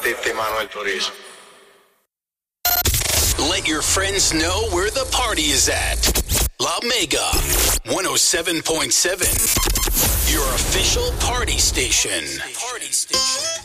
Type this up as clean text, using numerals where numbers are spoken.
Tete Manuel Turizo. Let your friends know where the party is at. La Mega 107.7, your official party station. Party station.